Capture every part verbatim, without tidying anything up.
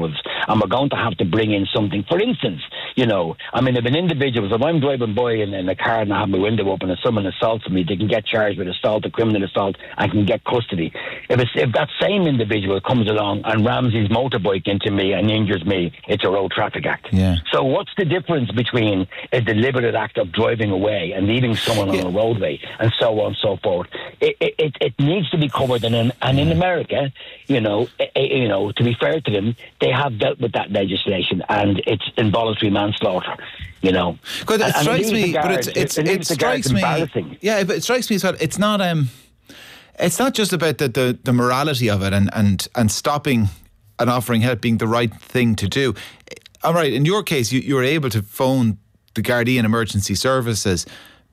individuals, and we're going to have to bring in something. For instance, you know, I mean, if an individual, if I'm driving by in, in a car and I have my window open and someone assaults me, they can get charged with assault or criminal assault and can get custody. If it's, if that same individual comes along and rams his motorbike into me and injures me, it's a road traffic act. Yeah. So what's the difference between a deliberate act of driving away and leaving someone yeah. on a roadway and so on and so forth? It, it, it needs to be covered. And in, and in America, you know, you know, to be fair to them, they have dealt with that legislation, and it's involuntary manslaughter. You know, but it and, strikes and me. Guards, but it's, it's, it, it, it strikes me. Yeah, but it strikes me as well. It's not. Um, it's not just about the, the, the morality of it and, and and stopping and offering help being the right thing to do. All right, in your case, you, you were able to phone the Gardaí and emergency services,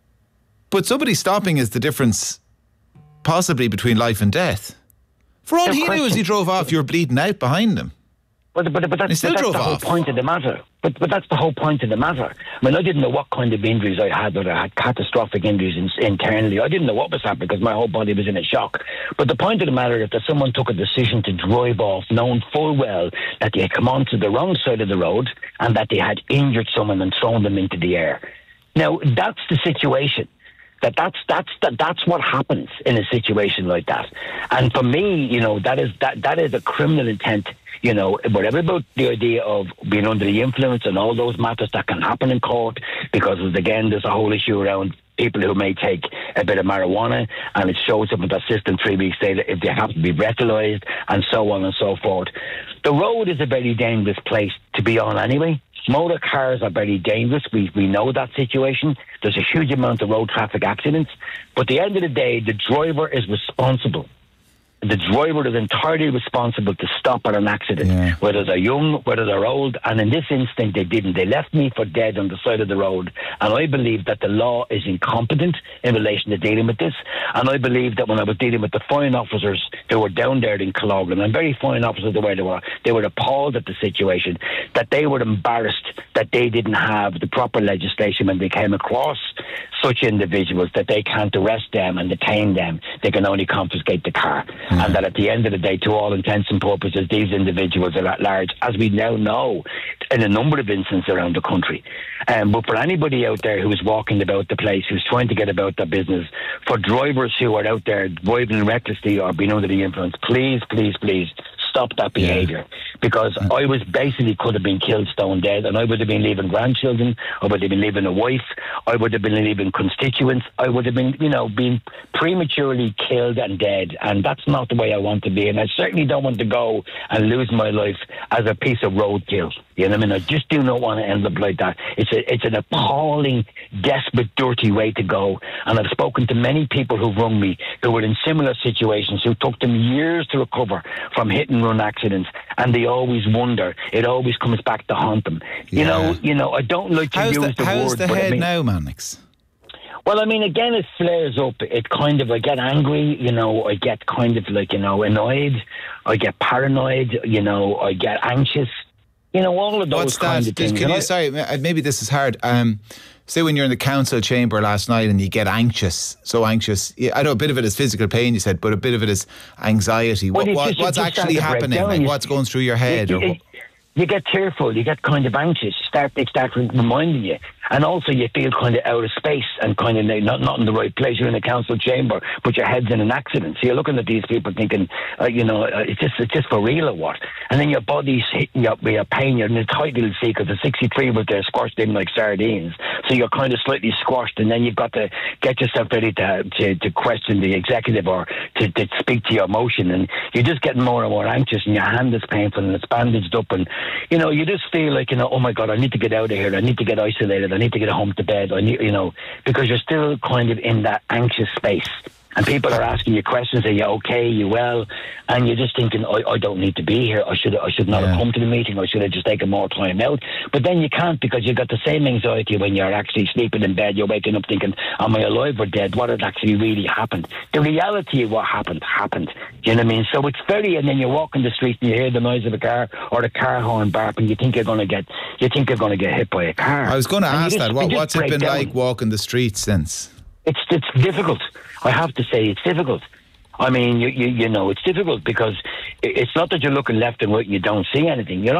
but somebody stopping is the difference, possibly between life and death. For all he knew as he drove off, you were bleeding out behind him. But, but, but that's, but that's the whole point of the matter. But, but that's the whole point of the matter. I mean, I didn't know what kind of injuries I had, whether I had catastrophic injuries in, internally. I didn't know what was happening because my whole body was in a shock. But the point of the matter is that someone took a decision to drive off, knowing full well that they had come onto the wrong side of the road and that they had injured someone and thrown them into the air. Now, that's the situation. That that's that's that, that's what happens in a situation like that. And for me, you know, that is that that is a criminal intent. You know, whatever about the idea of being under the influence and all those matters that can happen in court, because again, there's a whole issue around people who may take a bit of marijuana and it shows up in the system three weeks later if they have to be breathalyzed and so on and so forth. The road is a very dangerous place to be on anyway. Motor cars are very dangerous. We we know that situation. There's a huge amount of road traffic accidents. But at the end of the day, the driver is responsible. The driver is entirely responsible to stop at an accident, yeah. whether they're young, whether they're old. And in this instance, they didn't. They left me for dead on the side of the road. And I believe that the law is incompetent in relation to dealing with this. And I believe that when I was dealing with the fine officers who were down there in Cloughlin, and very fine officers the way they were, they were appalled at the situation, that they were embarrassed that they didn't have the proper legislation when they came across such individuals, that they can't arrest them and detain them. They can only confiscate the car. Mm-hmm. And that at the end of the day, to all intents and purposes, these individuals are at large, as we now know, in a number of instances around the country. Um, but for anybody out there who's walking about the place, who's trying to get about their business, for drivers who are out there driving recklessly or being under the influence, please, please, please, stop that behaviour. Yeah. Because mm. I was basically could have been killed stone dead, and I would have been leaving grandchildren, I would have been leaving a wife, I would have been leaving constituents, I would have been, you know, being prematurely killed and dead, and that's not the way I want to be. And I certainly don't want to go and lose my life as a piece of roadkill. You know what I mean? I just do not want to end up like that. It's a, it's an appalling, desperate, dirty way to go. And I've spoken to many people who've rung me who were in similar situations, who took them years to recover from hit and run accidents, and they always wonder. It always comes back to haunt them. Yeah. You know, you know. I don't like to how's use the, the how's word. the but head I mean, now, Mannix? Well, I mean, again, it flares up. It kind of, I get angry, you know, I get kind of like, you know, annoyed. I get paranoid, you know, I get anxious. You know, all of those What's kinds that? of things. Can you, sorry, maybe this is hard. Um, say when you're in the council chamber last night and you get anxious, so anxious. I know a bit of it is physical pain, you said, but a bit of it is anxiety. Well, what, what, just, what's actually happening? Like, what's going through your head? You, or you, you get tearful, you get kind of anxious, you start, they start reminding you. And also you feel kind of out of space and kind of not, not in the right place. You're in a council chamber, but your head's in an accident. So you're looking at these people thinking, uh, you know, uh, it's just it's just for real or what? And then your body's hitting you up with your pain. You're in a tight little seat because the sixty-three was there squashed in like sardines. So you're kind of slightly squashed, and then you've got to get yourself ready to to, to question the executive or to, to speak to your emotion. And you're just getting more and more anxious, and your hand is painful and it's bandaged up. And, you know, you just feel like, you know, oh my God, I need to get out of here. I need to get isolated. I need to get home to bed. I need, you know, because you're still kind of in that anxious space. And people are asking you questions. Are you okay? Are you well? And you're just thinking, I, I don't need to be here. I should I should not yeah. have come to the meeting. I should have just taken more time out. But then you can't, because you've got the same anxiety when you're actually sleeping in bed. You're waking up thinking, am I alive or dead? What had actually really happened? The reality of what happened, happened. Do you know what I mean? So it's very, and then you walk in the street and you hear the noise of a car or a car horn bark, and you think you're going to get, you think you're going to get hit by a car. I was going to and ask just, that. What, what's it been down. like walking the streets since? It's it's difficult. I have to say it's difficult. I mean, you you, you know, it's difficult because it's not that you're looking left and right and you don't see anything. You're